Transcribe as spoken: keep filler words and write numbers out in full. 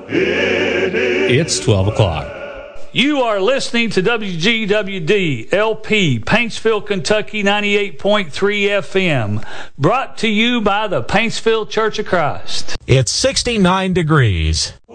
It's twelve o'clock. You are listening to W G W D L P, Paintsville, Kentucky, ninety-eight point three F M. Brought to you by the Paintsville Church of Christ. It's sixty-nine degrees.